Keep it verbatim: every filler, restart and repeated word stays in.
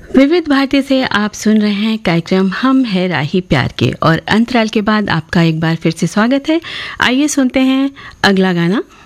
विविध भारती से आप सुन रहे हैं कार्यक्रम हम है राही प्यार के, और अंतराल के बाद आपका एक बार फिर से स्वागत है। आइए सुनते हैं अगला गाना।